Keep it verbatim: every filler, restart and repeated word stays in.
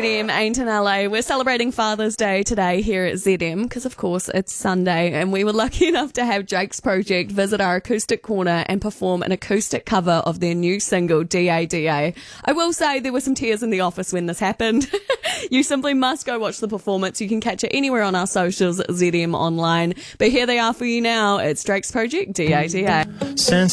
Z M, Ain't in L A. We're celebrating Father's Day today here at Z M because, of course, it's Sunday, and we were lucky enough to have Drake's Project visit our acoustic corner and perform an acoustic cover of their new single, D A D A. I will say there were some tears in the office when this happened. You simply must go watch the performance. You can catch it anywhere on our socials, Z M Online. But here they are for you now. It's Drake's Project, D A D A. Since